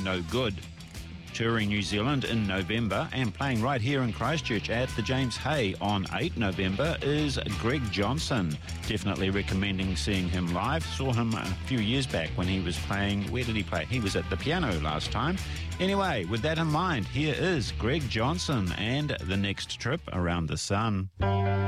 no good. Touring New Zealand in November and playing right here in Christchurch at the James Hay on 8 November is Greg Johnson. Definitely recommending seeing him live. Saw him a few years back when he was playing. Where did he play? He was at the piano last time. Anyway, with that in mind, here is Greg Johnson and The Next Trip Around the Sun.